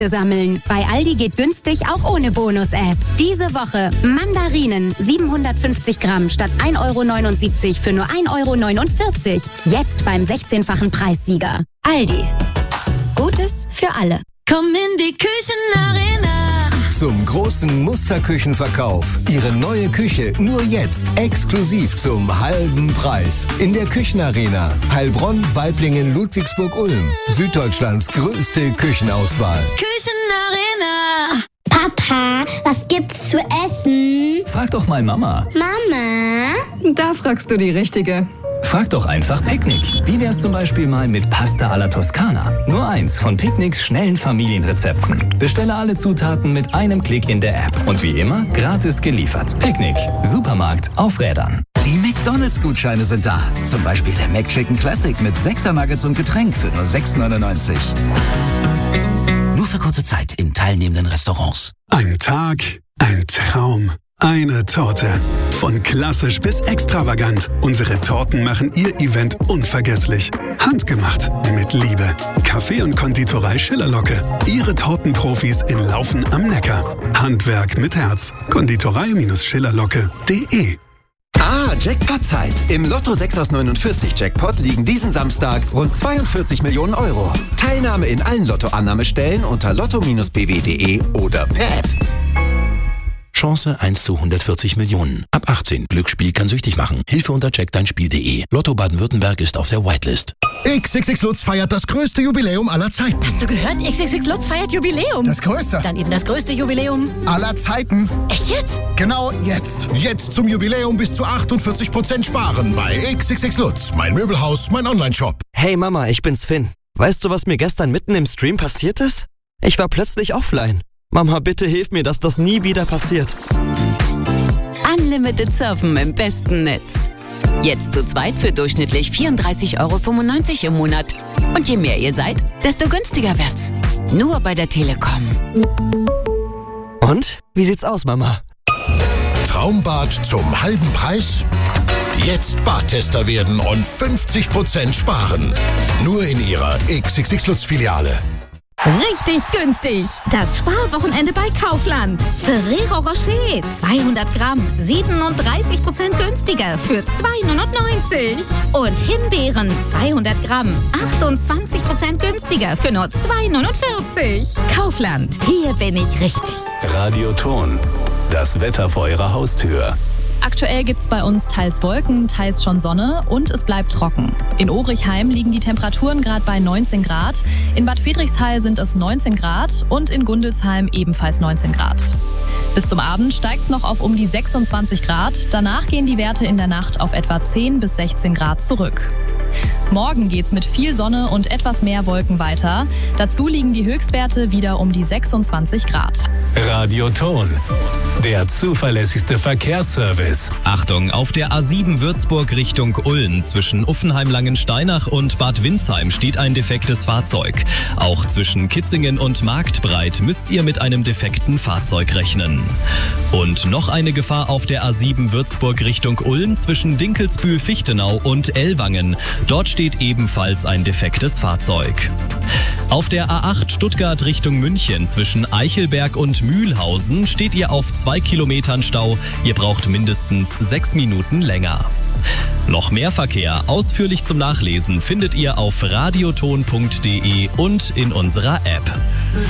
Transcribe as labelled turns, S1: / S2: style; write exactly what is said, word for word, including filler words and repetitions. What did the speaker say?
S1: sammeln. Bei Aldi geht günstig auch ohne Bonus-App. Diese Woche Mandarinen siebenhundertfünfzig Gramm statt ein Euro neunundsiebzig für nur ein Euro neunundvierzig. Jetzt beim sechzehnfachen Preissieger. Aldi. Gutes für alle.
S2: Komm in die Küchenarena.
S3: Zum großen Musterküchenverkauf. Ihre neue Küche nur jetzt exklusiv zum halben Preis. In der Küchenarena. Heilbronn, Waiblingen, Ludwigsburg, Ulm. Süddeutschlands größte Küchenauswahl.
S2: Küchenarena.
S4: Papa, was gibt's zu essen?
S5: Frag doch mal Mama.
S4: Mama?
S6: Da fragst du die Richtige.
S5: Frag doch einfach Picknick. Wie wär's zum Beispiel mal mit Pasta alla Toskana? Nur eins von Picknicks schnellen Familienrezepten. Bestelle alle Zutaten mit einem Klick in der App. Und wie immer, gratis geliefert. Picknick. Supermarkt auf Rädern.
S7: Die McDonalds-Gutscheine sind da. Zum Beispiel der McChicken Classic mit sechser Nuggets und Getränk für nur sechs neunundneunzig. Nur für kurze Zeit in teilnehmenden Restaurants.
S8: Ein Tag, ein Traum. Eine Torte. Von klassisch bis extravagant. Unsere Torten machen Ihr Event unvergesslich. Handgemacht. Mit Liebe. Kaffee und Konditorei Schillerlocke. Ihre Tortenprofis in Laufen am Neckar. Handwerk mit Herz. Konditorei Schillerlocke punkt de.
S9: Ah, Jackpot-Zeit. Im Lotto sechs aus neunundvierzig Jackpot liegen diesen Samstag rund zweiundvierzig Millionen Euro. Teilnahme in allen Lottoannahmestellen unter lotto Bindestrich b w punkt de oder per App.
S10: Chance eins zu hundertvierzig Millionen. Ab achtzehn. Glücksspiel kann süchtig machen. Hilfe unter check dein Spiel punkt de. Lotto Baden-Württemberg ist auf der Whitelist.
S11: X X X Lutz feiert das größte Jubiläum aller Zeiten.
S12: Hast du gehört? X X X Lutz feiert Jubiläum.
S11: Das größte.
S12: Dann eben das größte Jubiläum
S11: aller Zeiten.
S12: Echt jetzt?
S11: Genau jetzt. Jetzt zum Jubiläum bis zu achtundvierzig Prozent sparen bei X X X Lutz. Mein Möbelhaus, mein Onlineshop.
S13: Hey Mama, ich bin's Finn. Weißt du, was mir gestern mitten im Stream passiert ist? Ich war plötzlich offline. Mama, bitte hilf mir, dass das nie wieder passiert.
S14: Unlimited Surfen im besten Netz. Jetzt zu zweit für durchschnittlich vierunddreißig Euro fünfundneunzig im Monat. Und je mehr ihr seid, desto günstiger wird's. Nur bei der Telekom.
S13: Und? Wie sieht's aus, Mama?
S11: Traumbad zum halben Preis? Jetzt Badtester werden und fünfzig Prozent sparen. Nur in Ihrer X X X Lutz Filiale.
S15: Richtig günstig. Das Sparwochenende bei Kaufland. Ferrero Rocher zweihundert Gramm, siebenunddreißig Prozent günstiger für zwei neunundneunzig. Und Himbeeren zweihundert Gramm, achtundzwanzig Prozent günstiger für nur zwei neunundvierzig. Kaufland, hier bin ich richtig.
S16: Radioton, das Wetter vor Ihrer Haustür.
S17: Aktuell gibt's bei uns teils Wolken, teils schon Sonne und es bleibt trocken. In Obrichheim liegen die Temperaturen gerade bei neunzehn Grad, in Bad Friedrichshall sind es neunzehn Grad und in Gundelsheim ebenfalls neunzehn Grad. Bis zum Abend steigt's noch auf um die sechsundzwanzig Grad, danach gehen die Werte in der Nacht auf etwa zehn bis sechzehn Grad zurück. Morgen geht's mit viel Sonne und etwas mehr Wolken weiter. Dazu liegen die Höchstwerte wieder um die sechsundzwanzig Grad.
S16: Radioton, der zuverlässigste Verkehrsservice.
S18: Achtung, auf der A sieben Würzburg Richtung Ulm zwischen Uffenheim-Langensteinach und Bad Windsheim steht ein defektes Fahrzeug. Auch zwischen Kitzingen und Marktbreit müsst ihr mit einem defekten Fahrzeug rechnen. Und noch eine Gefahr auf der A sieben Würzburg Richtung Ulm zwischen Dinkelsbühl-Fichtenau und Ellwangen. Dort steht ebenfalls ein defektes Fahrzeug. Auf der A acht Stuttgart Richtung München zwischen Eichelberg und Mühlhausen steht ihr auf zwei Kilometern Stau. Ihr braucht mindestens sechs Minuten länger. Noch mehr Verkehr ausführlich zum Nachlesen findet ihr auf radioton punkt de und in unserer App.